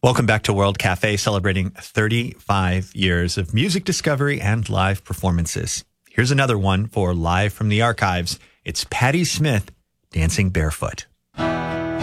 Welcome back to World Cafe, celebrating 35 years of music discovery and live performances. Here's another one for Live from the Archives. It's Patti Smith, Dancing Barefoot.